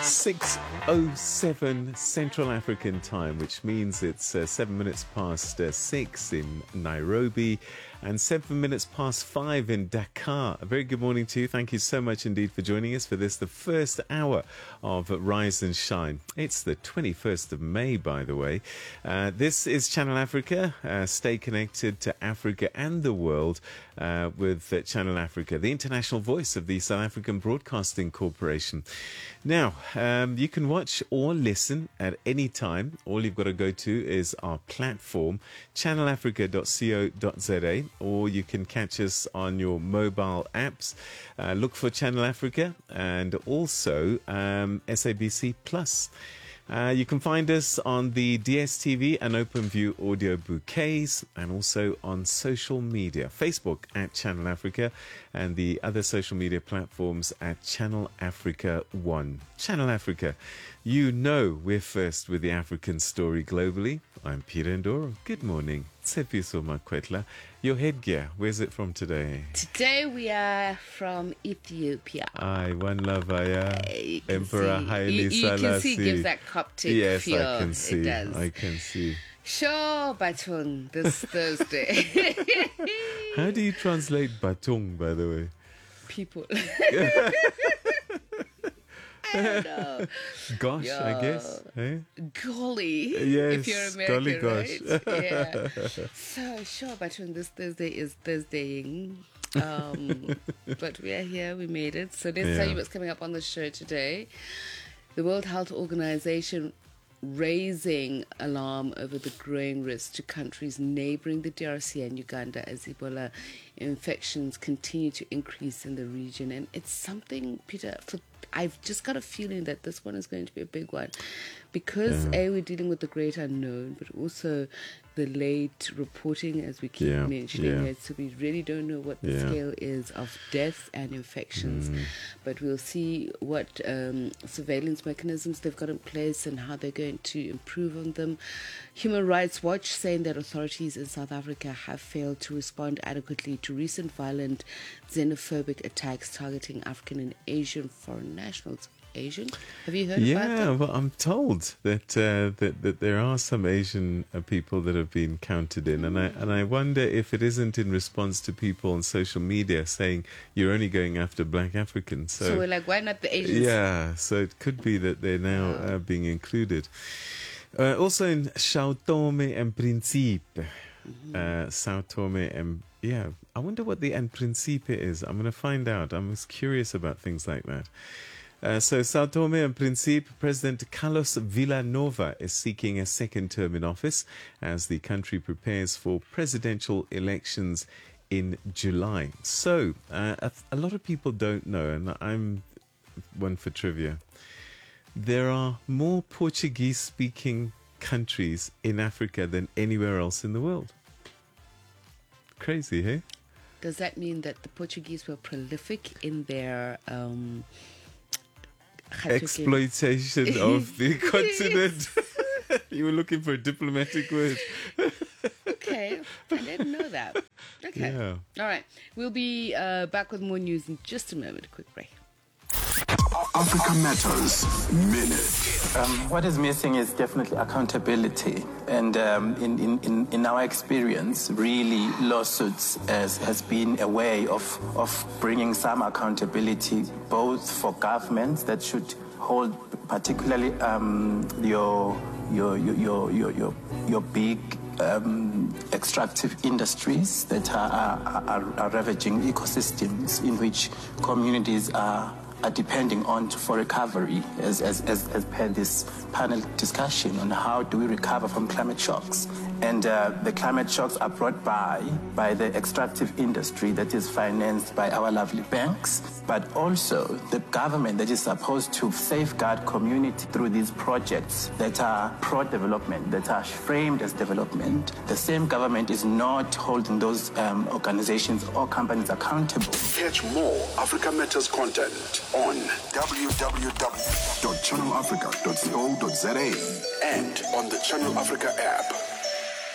6:07 Central African time, which means it's 7 minutes past 6 in Nairobi and 7 minutes past 5 in Dakar. A very good morning to you. Thank you so much indeed for joining us for this, the first hour of Rise and Shine. It's the 21st of May, by the way. This is Channel Africa. Stay connected to Africa and the world with Channel Africa, the international voice of the South African Broadcasting Corporation. Now, you can watch or listen at any time. All you've got to go to is our platform, channelafrica.co.za, or you can catch us on your mobile apps. Look for Channel Africa and also SABC Plus. You can find us on the DSTV and OpenView audio bouquets, and also on social media, Facebook at Channel Africa and the other social media platforms at Channel Africa 1. Channel Africa, you know we're first with the African story globally. I'm Peter Ndoro. Good morning. Tsepiso Makwetla. Your headgear, where's it from today? Today we are from Ethiopia. Aye, one love, Emperor Haile Selassie. You can see it gives that Coptic feel. Yes, I can see. It does. I can see. Sure, Batung, this Thursday. How do you translate Batung, by the way? People. I don't know. Gosh, yeah. I guess. Eh? Golly. Yes, if you're American, golly gosh. Right? Yeah. So, sure, Batung, this Thursday is Thursdaying. But we are here, we made it. So let's tell you what's coming up on the show today. The World Health Organization raising alarm over the growing risk to countries neighboring the DRC and Uganda as Ebola infections continue to increase in the region. And it's something, Peter, I've just got a feeling that this one is going to be a big one because, we're dealing with the great unknown, but also the late reporting, as we keep mentioning it. So we really don't know what the scale is of deaths and infections. But we'll see what surveillance mechanisms they've got in place and how they're going to improve on them. Human Rights Watch saying that authorities in South Africa have failed to respond adequately to recent violent xenophobic attacks targeting African and Asian foreign nationals. Asian? Have you heard about that? Yeah, well, I'm told that that there are some Asian people that have been counted in, and I wonder if it isn't in response to people on social media saying you're only going after Black Africans. So we're like, why not the Asians? Yeah, so it could be that they're now being included. Also in São Tomé and Príncipe, São Tomé and I wonder what the en Príncipe is. I'm going to find out. I'm curious about things like that. So São Tomé and Príncipe, President Carlos Villanova is seeking a second term in office as the country prepares for presidential elections in July. So a lot of people don't know, and I'm one for trivia. There are more Portuguese-speaking countries in Africa than anywhere else in the world. Crazy, hey? Does that mean that the Portuguese were prolific in their exploitation of the continent? You were looking for a diplomatic word. Okay, I didn't know that. Okay. Yeah. All right. We'll be back with more news in just a moment. A quick break. Africa Matters Minute. What is missing is definitely accountability. And in our experience, really, lawsuits has been a way of bringing some accountability, both for governments that should hold particularly your big extractive industries that are ravaging ecosystems in which communities are depending on for recovery, as per this panel discussion on how do we recover from climate shocks. And the climate shocks are brought by the extractive industry that is financed by our lovely banks, but also the government that is supposed to safeguard community through these projects that are pro-development, that are framed as development. The same government is not holding those organizations or companies accountable. Catch more Africa Matters content on www.channelafrica.co.za and on the Channel Africa app.